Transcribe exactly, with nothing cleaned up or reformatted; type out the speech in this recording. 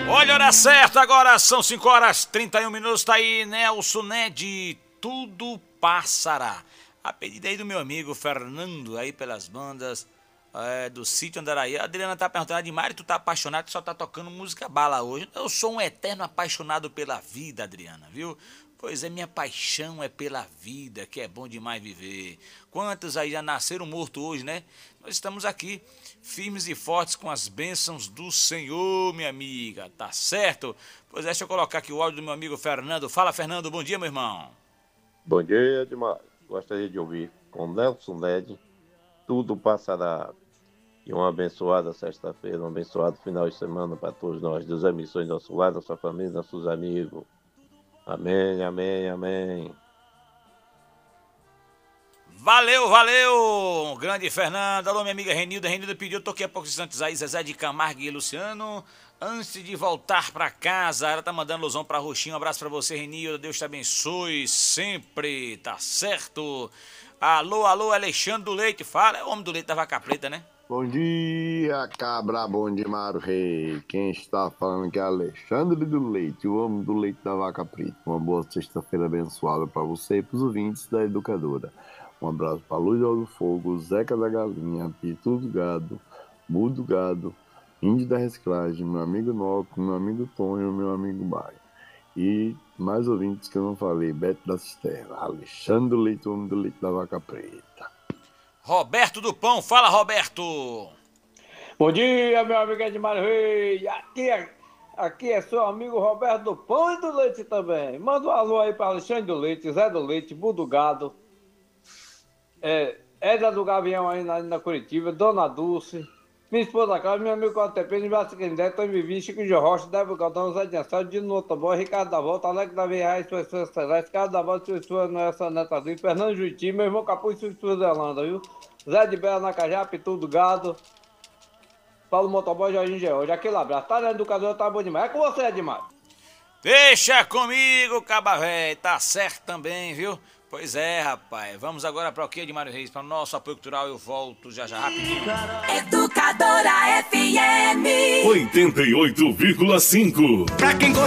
Olha a hora certa, agora são cinco horas e trinta e um minutos, tá aí Nelson Ned, Tudo Passará. A pedido aí do meu amigo Fernando, aí pelas bandas é, do Sítio Andaraí. A Adriana tá perguntando, Admari, tu tá apaixonado, tu só tá tocando música bala hoje. Eu sou um eterno apaixonado pela vida, Adriana, viu? Pois é, minha paixão é pela vida, que é bom demais viver. Quantos aí já nasceram mortos hoje, né? Nós estamos aqui, firmes e fortes com as bênçãos do Senhor, minha amiga, tá certo? Pois é, deixa eu colocar aqui o áudio do meu amigo Fernando. Fala, Fernando, bom dia, meu irmão. Bom dia, Edmar. Gostaria de ouvir com Nelson Ned, Tudo Passará. E uma abençoada sexta-feira, um abençoado final de semana para todos nós. Deus abençoe nosso lar, nossa família, nossos amigos. Amém, amém, amém. Valeu, valeu, grande Fernando. Alô, minha amiga Renilda. Renilda pediu, eu toquei há poucos instantes aí, Zezé de Camargo e Luciano. Antes de voltar pra casa, ela tá mandando alusão pra Roxinho. Um abraço pra você, Renilda. Deus te abençoe sempre, tá certo? Alô, alô, Alexandre do Leite. Fala, é o homem do leite da Vaca Preta, né? Bom dia, cabra bom de Mário Rei. Quem está falando aqui é Alexandre do Leite, o homem do leite da Vaca Preta. Uma boa sexta-feira abençoada para você e para os ouvintes da Educadora. Um abraço para Luz do Fogo, Zeca da Galinha, Pitu do Gado, Mudo do Gado, Índio da Reciclagem, meu amigo Noco, meu amigo Tonho, meu amigo Maio. E mais ouvintes que eu não falei, Beto da Cisterna, Alexandre do Leite, o homem do leite da Vaca Preta. Roberto do Pão, fala, Roberto. Bom dia, meu amigo Edmário Rei. Aqui é, aqui é seu amigo Roberto do Pão e do Leite também. Manda um alô aí para Alexandre do Leite, Zé do Leite, Budo Gado, é, Edra do Gavião aí na, na Curitiba, Dona Dulce, minha esposa Cláudia, meu amigo Cotepê, Nivato Quindé, Tony Vivi, Chico de Rocha, Débora Galdão, Zé de Ansel, Dino Motoboy, Ricardo da Volta, Alex da Vieira, Sua Sua Celeste, Carlos da Volta, Sua Sua Nossa Neta Luiz, Fernando Juiti, meu irmão Capuz, Sua Sua Zelanda, viu? Zé de Bela na Cajá, Pitu do Gado, Paulo Motoboy, Jorginho George, aquele abraço. Tá na Educadora, tá bom demais. É com você, Edmar. Deixa comigo, caba véi, tá certo também, viu? Pois é, rapaz. Vamos agora para o que, Edmário Reis? Para o nosso apoio cultural, eu volto já já rapidinho. Educadora F M oitenta e oito vírgula cinco. Pra quem gosta